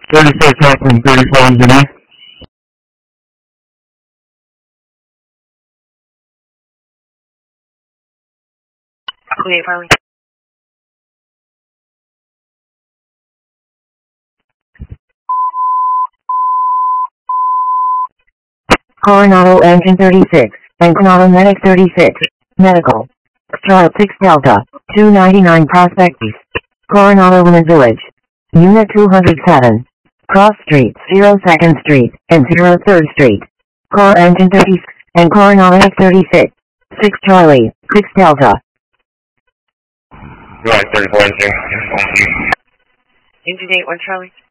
36 Hoffman, 34 engineer. Okay, Farley. Coronado Engine 36, and Coronado Medic 36, Medical. Charlotte 6 Delta, 299 Prospect East. Coronado Women's Village. Unit 207. Cross Street, 02nd Street, and 03rd Street. Car Engine 36, and Coronado Medic 36. 6 Charlie, 6 Delta. Right, 34 engineer. Engine 8, 1 Charlie.